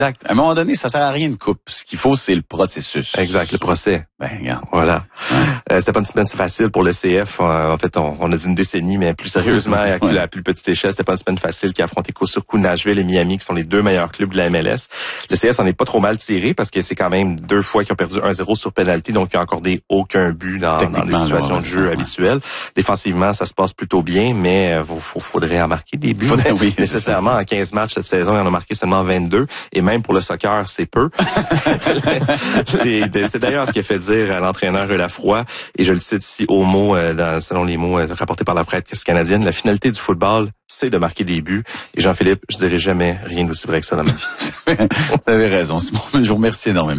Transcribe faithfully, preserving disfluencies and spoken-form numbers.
Exact. À un moment donné, ça sert à rien de coupe. Ce qu'il faut, c'est le processus. Exact, le procès. Ben, regarde. Voilà. Ouais. Euh, c'était pas une semaine si facile pour le C F. Euh, en fait, on, on a dit une décennie, mais plus sérieusement, à ouais. la plus petite échelle, c'était pas une semaine facile qui a affronté coup sur coup Nashville et Miami, qui sont les deux meilleurs clubs de la M L S. Le C F s'en est pas trop mal tiré parce que c'est quand même deux fois qu'ils ont perdu un zéro sur pénalité, donc ils n'ont accordé aucun but dans, dans les situations là, de jeu ouais. habituelles. Défensivement, ça se passe plutôt bien, mais il faudrait en marquer des buts. Faudrait, oui, nécessairement, en quinze matchs cette saison, il en a marqué seulement vingt-deux. Et même pour le soccer, c'est peu. les, les, c'est d'ailleurs ce qui a fait dire à l'entraîneur Lafroy, et je le cite ici au mot, euh, dans, selon les mots euh, rapportés par la presse canadienne, la finalité du football, c'est de marquer des buts. Et Jean-Philippe, je dirais jamais rien d'aussi vrai que ça dans ma vie. Vous avez raison, Simon. Je vous remercie énormément.